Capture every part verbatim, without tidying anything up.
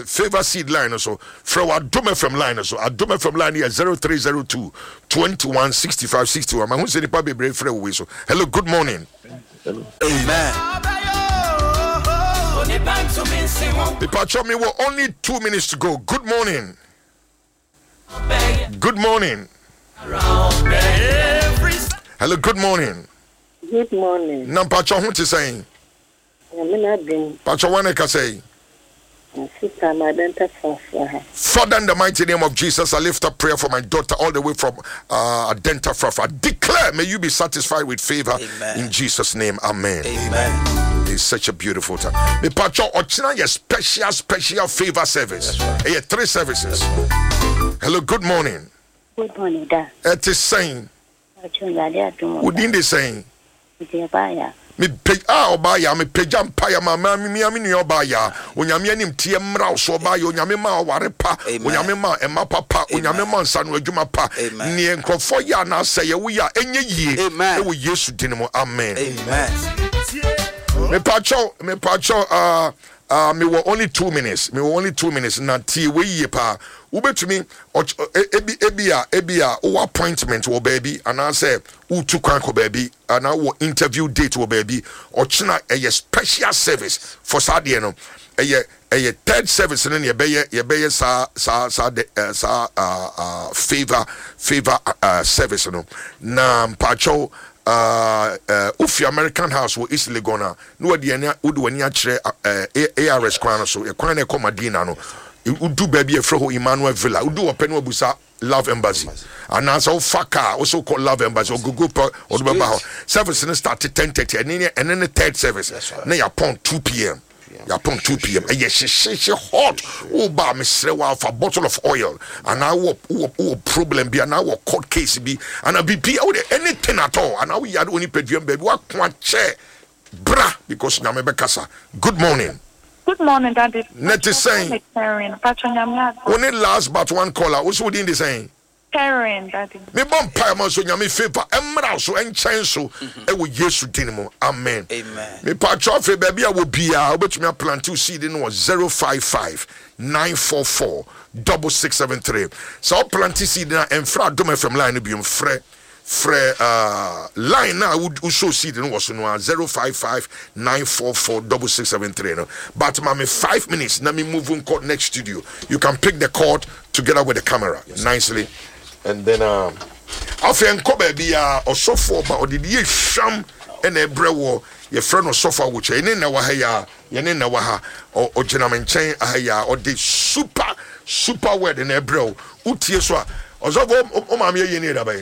favor seed line so from Adome from line so Adome from line here zero three zero two twenty-one sixty-five sixty-one. My who say the pabe brave frɛ we so. Hello, good morning. Hello. Amen. Departure me were only two minutes to go. Good morning. Good morning. Hello, good morning. Good morning. Nampacho who to saying? Pacho one can say. Father, in the mighty name of Jesus, I lift up prayer for my daughter all the way from uh, Adenta Frafa. Declare, may you be satisfied with favor. Amen. In Jesus' name. Amen. Amen. It's such a beautiful time. Me Pacho Ochina, your special, special favor service. Right. Hey, three services. Right. Hello, good morning. Good morning, Dad. It is saying. Within the saying. Me pay ah obaya me pejam paya mama mi mi ami ni obaya onyame anim tie mra so obaya onyame ma ware pa onyame ma ema papa onyame ma nsa no adwuma pa ni enkrofo ya na say ye wo ya enye yie e wo Yesu dinimo. Amen. Amen. Me pacho me pacho uh uh me were only two minutes me were only two minutes na tie we yie pa ubetumi ebi ebia ebia o appointment wo baby and I say u tu kwan ko baby and I wo interview date wo baby or china a special service for sadie no a a third service no ye be ye be sa sa sa sa uh favor favor uh service no na mpacho uh uh ufi American House wo East Legona no de ania udu wani a kire A R S kwan so e kwan na ko Madina no udu baby e fro Emmanuel Villa udu open wo busa Love Embassy and also faka also called Love Embassy or Google or the ho service started ten thirty and then and then the third service na ya pon two p.m. ya pon two p.m. and yes she hot oh ba me sre wa for bottle of oil and I wo wo problem be and I wo court case be and I be be anything at all and I we had only pedium baby wa kwa che bra because na me be kasa. Good morning. Good morning, Daddy. Net is saying. Only last but one caller. Also within the saying. Karen, Daddy. Me bon pa ma so nyame favor. Emra so enchen so e wo Yesu dinimo. Amen. Amen. Me pa chofe baby a wo bia obetumi plant two seed no was zero five five nine four four six six seven three. So plant seed na enfra dom F M line bi mfre Fre uh line now would show seed no was no zero five five nine four four six six seven three no. But mami five minutes na me move on court next studio. You can pick the cord together with the camera. Yes, nicely. And then um afi enko baby uh osofo ba odidi ye sham ene brewo ye friend osofo wo che ene na wa ha ya ye ne na wa ha o ogina menchen ahaya o de super super word ene brewo utie so a osofo o mami ye ne da ba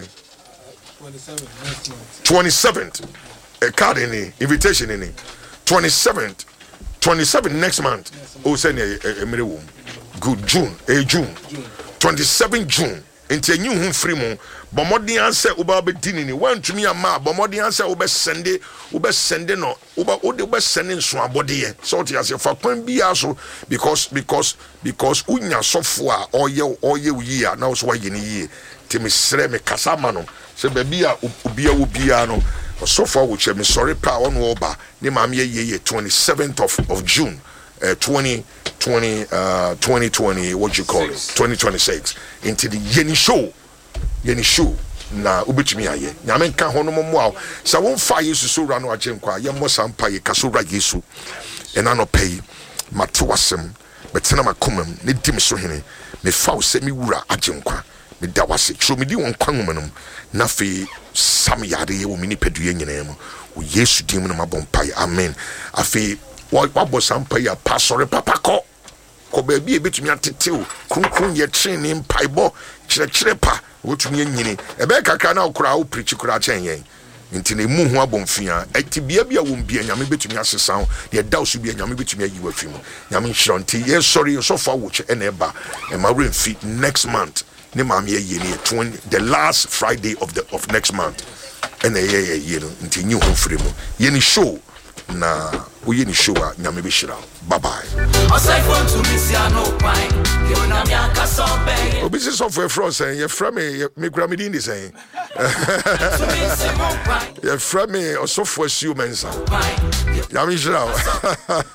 twenty-seventh a card in the invitation in it twenty-seventh twenty-seventh next month oh send a minute good June a June twenty-seventh June into a new home free moon bomodi answer uba be dinini one to me a ma bomodi answer ube send it ube send it no uba ube sending so body so it as for point be also because because because unya software or ye or ye year now so why ye timi sre me kasama no se baby a ubia ubia no so far which me sorry pa on oba ni ma me ye twenty-seventh of of June uh, twenty twenty uh twenty twenty what you call it twenty twenty-six into the yeni show yeni show na ubetumi aye nyame nka ho no mo a sa won fa yesu so ra no agenkwa ye mo sampa ye kaso ra yesu ena no pay matwasem betena makomam ne dim so hene me fa se mi wura agenkwa me da wase tro me di won kwanum na fe sam yade ye wo mini pedue nyina mu wo yesu dim no mabompai amen afi wa wabo sampa ya pasore papa ko ko ba bi e betumi atetew kunkun ye tre ne mpaibo kire kire pa wotumi nyini e be kakra na okura wo preach kura chen yen nti na mu ho abomfia ati bia bia wo mbia nyame betumi asesan ne da so bia nyame betumi ayi wafim nyame nhyironti ye sorry so fa wo che e na eba e ma remfi next month ne mama ye ye twenty the last Friday of the of next month and ye ye ye no nti nyi ho free mu ye ni show na wo ye ni show a nyame be shira bye bye obi se so for fro say ye fra me me gra me din dey say ye fra me osofo assume mensa nyame shira